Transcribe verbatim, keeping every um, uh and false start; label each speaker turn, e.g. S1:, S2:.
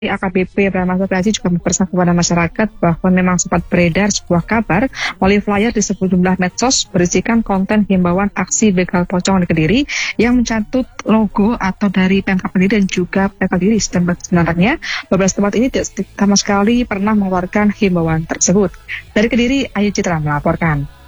S1: A K B P Pramasa Bekasi juga berpesan kepada masyarakat bahwa memang sempat beredar sebuah kabar melalui flyer di sejumlah medsos berisikan konten himbauan aksi begal pocong di Kediri yang mencatut logo atau dari Pemkab Kediri dan juga Pemkab Kediri. Sebenarnya beberapa tempat ini tidak sama sekali pernah mengeluarkan himbauan tersebut. Dari Kediri, Ayu Citra melaporkan.